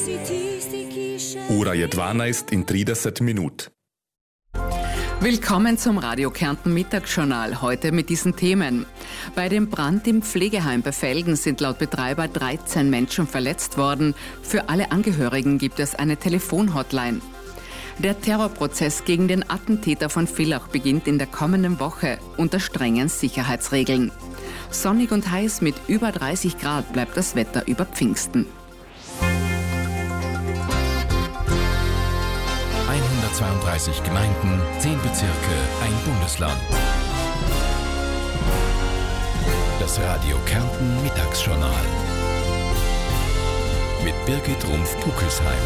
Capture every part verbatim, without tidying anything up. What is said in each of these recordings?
Ura jedvanaest in trideset minut. Willkommen zum Radio Kärnten Mittagsjournal, heute mit diesen Themen. Bei dem Brand im Pflegeheim bei Velden sind laut Betreiber dreizehn Menschen verletzt worden. Für alle Angehörigen gibt es eine Telefonhotline. Der Terrorprozess gegen den Attentäter von Villach beginnt in der kommenden Woche unter strengen Sicherheitsregeln. Sonnig und heiß mit über dreißig Grad bleibt das Wetter über Pfingsten. hundertzweiunddreißig Gemeinden, zehn Bezirke, ein Bundesland. Das Radio Kärnten Mittagsjournal mit Birgit Rumpf-Puckelsheim.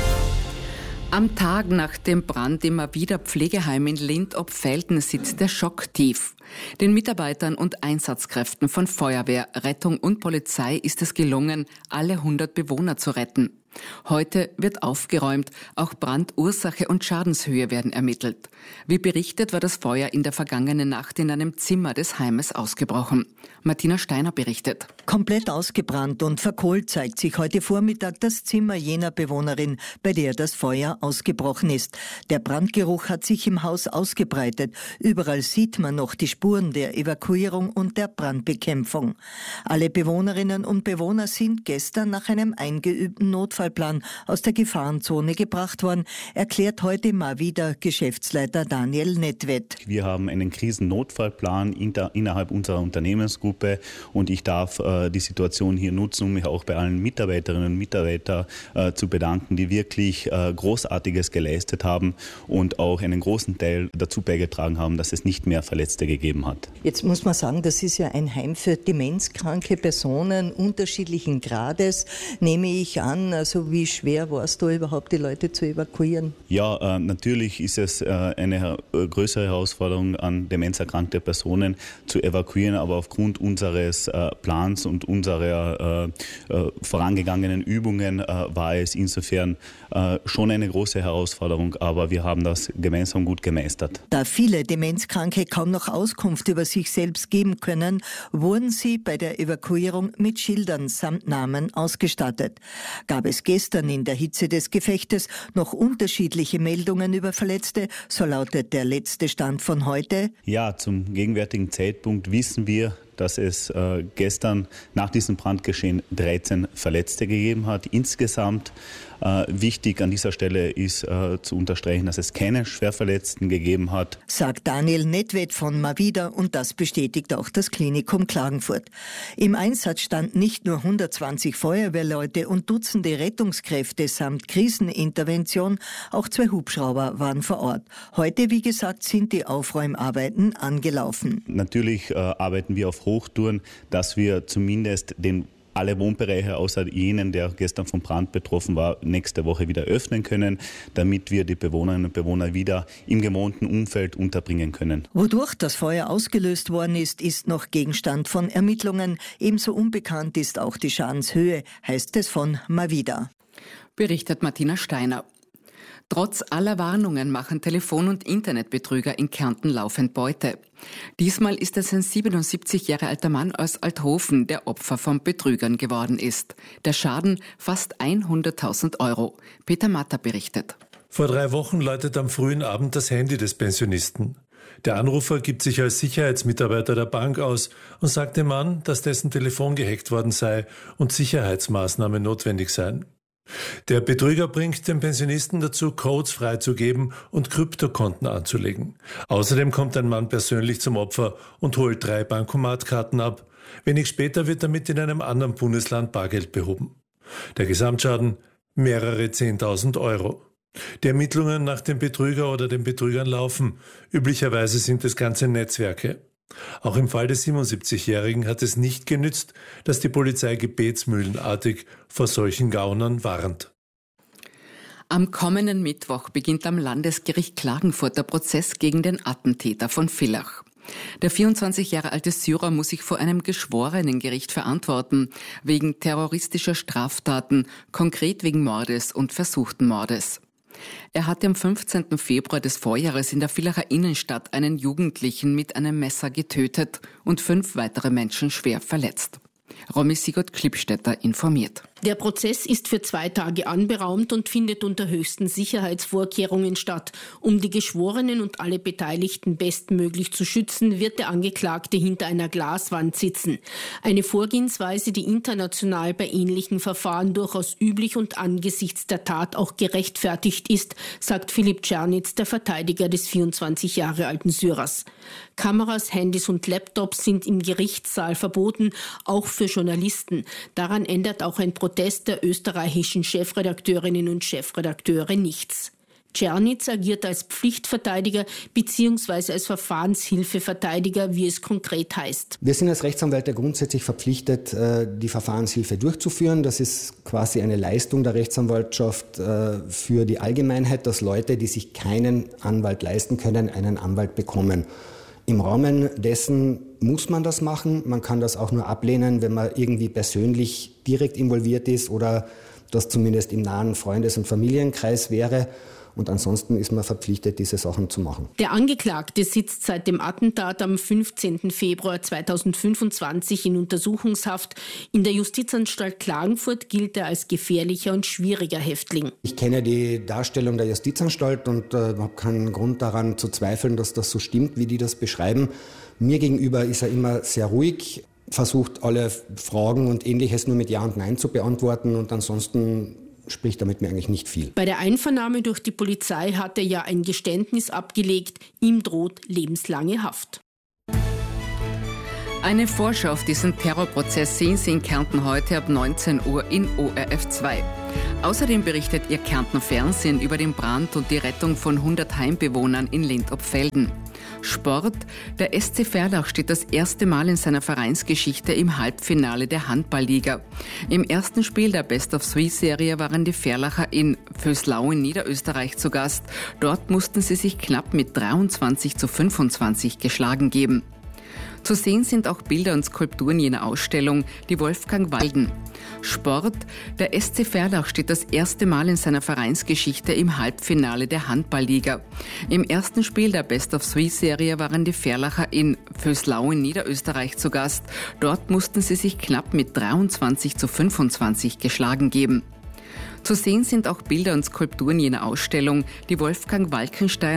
Am Tag nach dem Brand im Mavida Pflegeheim in Lindt ob Velden sitzt der Schock tief. Den Mitarbeitern und Einsatzkräften von Feuerwehr, Rettung und Polizei ist es gelungen, alle hundert Bewohner zu retten. Heute wird aufgeräumt, auch Brandursache und Schadenshöhe werden ermittelt. Wie berichtet, war das Feuer in der vergangenen Nacht in einem Zimmer des Heimes ausgebrochen. Martina Steiner berichtet. Komplett ausgebrannt und verkohlt zeigt sich heute Vormittag das Zimmer jener Bewohnerin, bei der das Feuer ausgebrochen ist. Der Brandgeruch hat sich im Haus ausgebreitet. Überall sieht man noch die Spuren der Evakuierung und der Brandbekämpfung. Alle Bewohnerinnen und Bewohner sind gestern nach einem eingeübten Notfallplan aus der Gefahrenzone gebracht worden, erklärt heute Mavida Geschäftsleiter Daniel Nedved. Wir haben einen Krisennotfallplan inter, innerhalb unserer Unternehmensgruppe und ich darf äh, die Situation hier nutzen, um mich auch bei allen Mitarbeiterinnen und Mitarbeitern äh, zu bedanken, die wirklich äh, Großartiges geleistet haben und auch einen großen Teil dazu beigetragen haben, dass es nicht mehr Verletzte gegeben hat. Jetzt muss man sagen, das ist ja ein Heim für demenzkranke Personen unterschiedlichen Grades, nehme ich an. Also wie schwer war es da überhaupt, die Leute zu evakuieren? Ja, äh, natürlich ist es äh, eine äh, größere Herausforderung, an demenzerkrankte Personen zu evakuieren, aber aufgrund unseres äh, Plans und unserer äh, äh, vorangegangenen Übungen äh, war es insofern äh, schon eine große Herausforderung, aber wir haben das gemeinsam gut gemeistert. Da viele Demenzkranke kaum noch Auskunft über sich selbst geben können, wurden sie bei der Evakuierung mit Schildern samt Namen ausgestattet. Gab es gestern in der Hitze des Gefechtes noch unterschiedliche Meldungen über Verletzte, so lautet der letzte Stand von heute. Ja, zum gegenwärtigen Zeitpunkt wissen wir, dass es äh, gestern nach diesem Brandgeschehen dreizehn Verletzte gegeben hat. Insgesamt äh, wichtig an dieser Stelle ist äh, zu unterstreichen, dass es keine Schwerverletzten gegeben hat. Sagt Daniel Nedved von Mavida und das bestätigt auch das Klinikum Klagenfurt. Im Einsatz standen nicht nur hundertzwanzig Feuerwehrleute und Dutzende Rettungskräfte samt Krisenintervention, auch zwei Hubschrauber waren vor Ort. Heute, wie gesagt, sind die Aufräumarbeiten angelaufen. Natürlich äh, arbeiten wir auf Hochtouren, dass wir zumindest den alle Wohnbereiche außer jenen, der gestern vom Brand betroffen war, nächste Woche wieder öffnen können, damit wir die Bewohnerinnen und Bewohner wieder im gewohnten Umfeld unterbringen können. Wodurch das Feuer ausgelöst worden ist, ist noch Gegenstand von Ermittlungen. Ebenso unbekannt ist auch die Schadenshöhe, heißt es von Mavida. Berichtet Martina Steiner. Trotz aller Warnungen machen Telefon- und Internetbetrüger in Kärnten laufend Beute. Diesmal ist es ein siebenundsiebzig Jahre alter Mann aus Althofen, der Opfer von Betrügern geworden ist. Der Schaden fast hunderttausend Euro. Peter Matter berichtet. Vor drei Wochen läutet am frühen Abend das Handy des Pensionisten. Der Anrufer gibt sich als Sicherheitsmitarbeiter der Bank aus und sagt dem Mann, dass dessen Telefon gehackt worden sei und Sicherheitsmaßnahmen notwendig seien. Der Betrüger bringt den Pensionisten dazu, Codes freizugeben und Kryptokonten anzulegen. Außerdem kommt ein Mann persönlich zum Opfer und holt drei Bankomatkarten ab. Wenig später wird damit in einem anderen Bundesland Bargeld behoben. Der Gesamtschaden mehrere zehntausend Euro. Die Ermittlungen nach dem Betrüger oder den Betrügern laufen. Üblicherweise sind es ganze Netzwerke. Auch im Fall des siebenundsiebzigjährigen hat es nicht genützt, dass die Polizei gebetsmühlenartig vor solchen Gaunern warnt. Am kommenden Mittwoch beginnt am Landesgericht Klagenfurt der Prozess gegen den Attentäter von Villach. Der vierundzwanzig Jahre alte Syrer muss sich vor einem Geschworenengericht verantworten, wegen terroristischer Straftaten, konkret wegen Mordes und versuchten Mordes. Er hatte am fünfzehnten Februar des Vorjahres in der Villacher Innenstadt einen Jugendlichen mit einem Messer getötet und fünf weitere Menschen schwer verletzt. Romy Sigurd Klippstätter informiert. Der Prozess ist für zwei Tage anberaumt und findet unter höchsten Sicherheitsvorkehrungen statt. Um die Geschworenen und alle Beteiligten bestmöglich zu schützen, wird der Angeklagte hinter einer Glaswand sitzen. Eine Vorgehensweise, die international bei ähnlichen Verfahren durchaus üblich und angesichts der Tat auch gerechtfertigt ist, sagt Philipp Czernitz, der Verteidiger des vierundzwanzig Jahre alten Syrers. Kameras, Handys und Laptops sind im Gerichtssaal verboten, auch für Journalisten. Daran ändert auch ein Protest der österreichischen Chefredakteurinnen und Chefredakteure nichts. Czernitz agiert als Pflichtverteidiger bzw. als Verfahrenshilfeverteidiger, wie es konkret heißt. Wir sind als Rechtsanwälte grundsätzlich verpflichtet, die Verfahrenshilfe durchzuführen. Das ist quasi eine Leistung der Rechtsanwaltschaft für die Allgemeinheit, dass Leute, die sich keinen Anwalt leisten können, einen Anwalt bekommen. Im Rahmen dessen muss man das machen. Man kann das auch nur ablehnen, wenn man irgendwie persönlich direkt involviert ist oder das zumindest im nahen Freundes- und Familienkreis wäre. Und ansonsten ist man verpflichtet, diese Sachen zu machen. Der Angeklagte sitzt seit dem Attentat am fünfzehnten Februar zweitausendfünfundzwanzig in Untersuchungshaft. In der Justizanstalt Klagenfurt gilt er als gefährlicher und schwieriger Häftling. Ich kenne die Darstellung der Justizanstalt und äh, habe keinen Grund daran zu zweifeln, dass das so stimmt, wie die das beschreiben. Mir gegenüber ist er immer sehr ruhig, versucht alle Fragen und Ähnliches nur mit Ja und Nein zu beantworten und ansonsten spricht damit mir eigentlich nicht viel. Bei der Einvernahme durch die Polizei hat er ja ein Geständnis abgelegt. Ihm droht lebenslange Haft. Eine Vorschau auf diesen Terrorprozess sehen Sie in Kärnten heute ab neunzehn Uhr in O R F zwei. Außerdem berichtet Ihr Kärnten Fernsehen über den Brand und die Rettung von hundert Heimbewohnern in Lindopfelden. Sport. Der S C Verlach steht das erste Mal in seiner Vereinsgeschichte im Halbfinale der Handballliga. Im ersten Spiel der Best-of-Three-Serie waren die Verlacher in Vöslau in Niederösterreich zu Gast. Dort mussten sie sich knapp mit dreiundzwanzig zu fünfundzwanzig geschlagen geben. Zu sehen sind auch Bilder und Skulpturen jener Ausstellung, die Wolfgang Walden. Sport. Der S C Verlach steht das erste Mal in seiner Vereinsgeschichte im Halbfinale der Handballliga. Im ersten Spiel der Best-of-Three-Serie waren die Verlacher in Vöslau in Niederösterreich zu Gast. Dort mussten sie sich knapp mit dreiundzwanzig zu fünfundzwanzig geschlagen geben. Zu sehen sind auch Bilder und Skulpturen jener Ausstellung, die Wolfgang Walkenstein